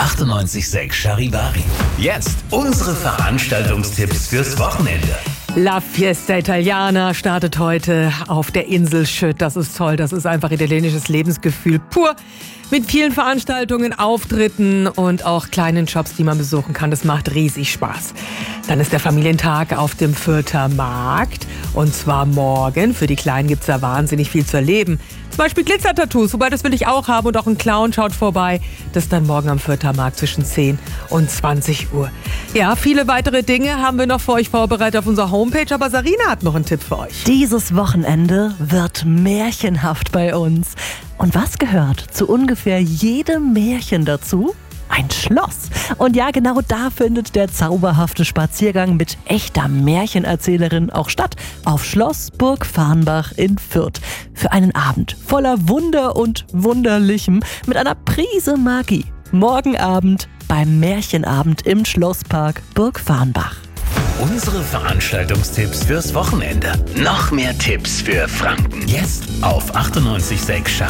98.6 Charivari. Jetzt unsere Veranstaltungstipps fürs Wochenende. La Fiesta Italiana startet heute auf der Insel Schütt. Das ist toll, das ist einfach italienisches Lebensgefühl pur. Mit vielen Veranstaltungen, Auftritten und auch kleinen Shops, die man besuchen kann. Das macht riesig Spaß. Dann ist der Familientag auf dem Fürther Markt. Und zwar morgen. Für die Kleinen gibt's da wahnsinnig viel zu erleben. Zum Beispiel Glitzer-Tattoos, wobei das will ich auch haben. Und auch ein Clown schaut vorbei. Das ist dann morgen am Fürther Markt zwischen 10 und 20 Uhr. Ja, viele weitere Dinge haben wir noch für euch vorbereitet auf unserer Homepage. Aber Sarina hat noch einen Tipp für euch. Dieses Wochenende wird märchenhaft bei uns. Und was gehört zu ungefähr jedem Märchen dazu? Ein Schloss. Und ja, genau da findet der zauberhafte Spaziergang mit echter Märchenerzählerin auch statt. Auf Schloss Burg Farnbach in Fürth. Für einen Abend voller Wunder und Wunderlichem mit einer Prise Magie. Morgen Abend beim Märchenabend im Schlosspark Burg Farnbach. Unsere Veranstaltungstipps fürs Wochenende. Noch mehr Tipps für Franken. Jetzt auf 98.6 Charivari.